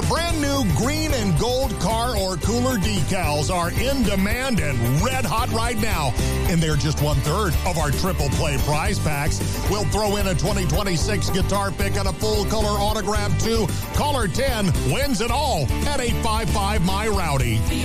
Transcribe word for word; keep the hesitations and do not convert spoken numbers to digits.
Our brand new green and gold car or cooler decals are in demand and red hot right now. And they're just one third of our triple play prize packs. We'll throw in a twenty twenty-six guitar pick and a full color autograph too. Caller ten wins it all at eight five five, M Y, ROWDY.